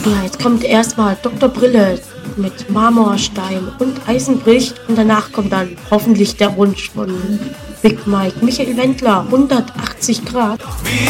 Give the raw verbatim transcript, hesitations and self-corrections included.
Ja, jetzt kommt erstmal Doktor Brille mit Marmorstein und Eisenbricht und danach kommt dann hoffentlich der Wunsch von Big Mike. Michael Wendler, hundertachtzig Grad. Wie